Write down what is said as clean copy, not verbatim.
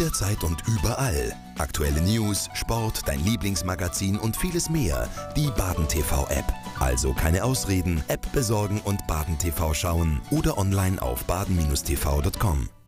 jederzeit und überall. Aktuelle News, Sport, dein Lieblingsmagazin und vieles mehr. Die Baden TV App. Also keine Ausreden, App besorgen und Baden TV schauen oder online auf baden-tv.com.